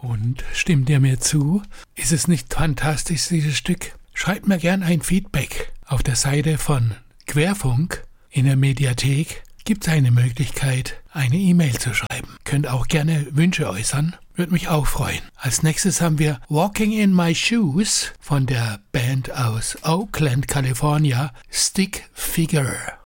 Und stimmt ihr mir zu? Ist es nicht fantastisch, dieses Stück? Schreibt mir gern ein Feedback. Auf der Seite von Querfunk in der Mediathek gibt es eine Möglichkeit, eine E-Mail zu schreiben. Könnt auch gerne Wünsche äußern. Würde mich auch freuen. Als nächstes haben wir Walking in My Shoes von der Band aus Oakland, California, Stick Figure.